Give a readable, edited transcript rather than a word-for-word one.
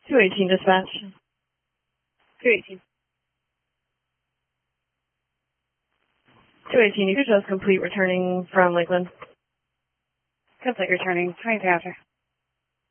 218 dispatch. 218. 218, you shows complete returning from Lakeland. Complete returning. 20 after.